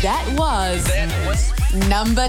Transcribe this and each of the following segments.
That was number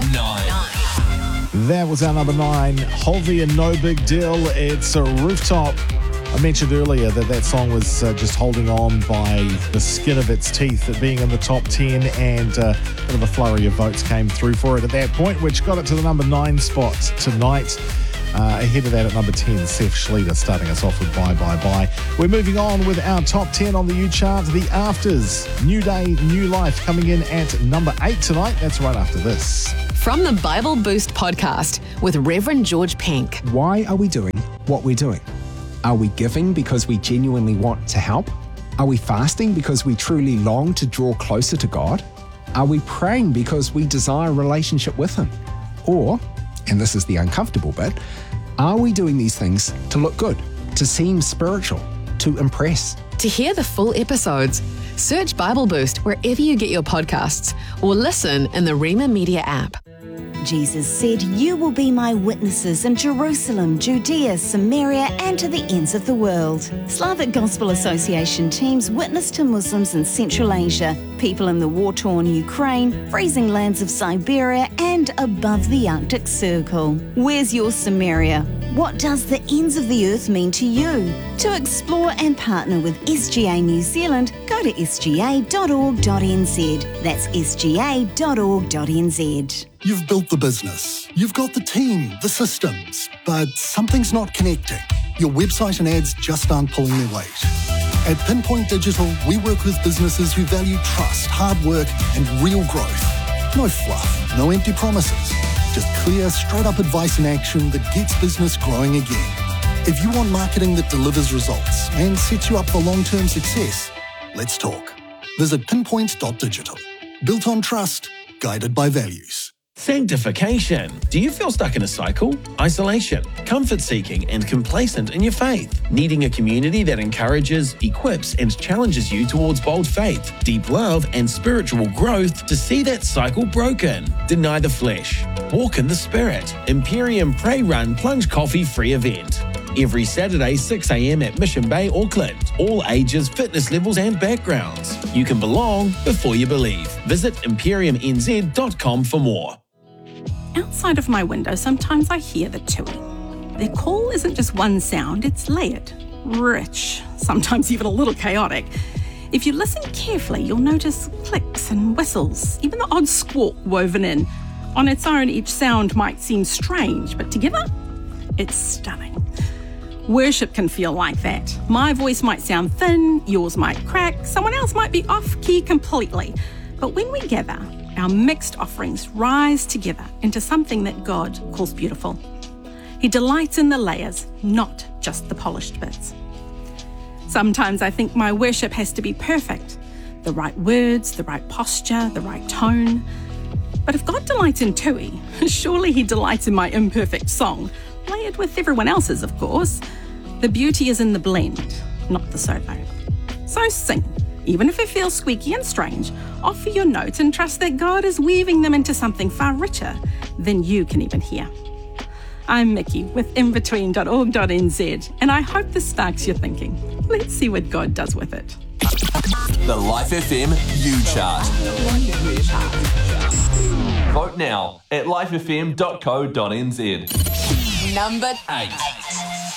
9. That was our number 9, Halsey and No Big Deal. It's a Rooftop. I mentioned earlier that song was just holding on by the skin of its teeth at being in the top 10, and a bit of a flurry of votes came through for it at that point, which got it to the number 9 spot tonight. Ahead of that at number 10, Seth Schlieder starting us off with Bye Bye Bye. We're moving on with our top 10 on the U chart. The Afters, New Day, New Life, coming in at number 8 tonight. That's right after this. From the Bible Boost podcast with Reverend George Penk. Why are we doing what we're doing? Are we giving because we genuinely want to help? Are we fasting because we truly long to draw closer to God? Are we praying because we desire a relationship with Him? Or, and this is the uncomfortable bit, are we doing these things to look good, to seem spiritual, to impress? To hear the full episodes, search Bible Boost wherever you get your podcasts or listen in the Rema Media app. Jesus said, "You will be my witnesses in Jerusalem, Judea, Samaria, and to the ends of the world." Slavic Gospel Association teams witness to Muslims in Central Asia, people in the war-torn Ukraine, freezing lands of Siberia, and above the Arctic Circle. Where's your Samaria? What does the ends of the earth mean to you? To explore and partner with SGA New Zealand, go to sga.org.nz. That's sga.org.nz. You've built the business, you've got the team, the systems, but something's not connecting. Your website and ads just aren't pulling their weight. At Pinpoint Digital, we work with businesses who value trust, hard work, and real growth. No fluff, no empty promises. Just clear, straight-up advice and action that gets business growing again. If you want marketing that delivers results and sets you up for long-term success, let's talk. Visit pinpoint.digital. Built on trust, guided by values. Sanctification. Do you feel stuck in a cycle? Isolation, comfort-seeking, and complacent in your faith? Needing a community that encourages, equips, and challenges you towards bold faith, deep love, and spiritual growth to see that cycle broken? Deny the flesh. Walk in the Spirit. Imperium Pray Run Plunge Coffee free event. Every Saturday, 6 a.m. at Mission Bay, Auckland. All ages, fitness levels, and backgrounds. You can belong before you believe. Visit imperiumnz.com for more. Outside of my window, sometimes I hear the tui. Their call isn't just one sound, it's layered, rich, sometimes even a little chaotic. If you listen carefully, you'll notice clicks and whistles, even the odd squawk woven in. On its own, each sound might seem strange, but together, it's stunning. Worship can feel like that. My voice might sound thin, yours might crack, someone else might be off key completely. But when we gather, our mixed offerings rise together into something that God calls beautiful. He delights in the layers, not just the polished bits. Sometimes I think my worship has to be perfect. The right words, the right posture, the right tone. But if God delights in tui, surely He delights in my imperfect song, layered with everyone else's, of course. The beauty is in the blend, not the solo. So sing. Even if it feels squeaky and strange, offer your notes and trust that God is weaving them into something far richer than you can even hear. I'm Mickey with inbetween.org.nz, and I hope this sparks your thinking. Let's see what God does with it. The Life FM U Chart. Vote now at lifefm.co.nz. Number 8.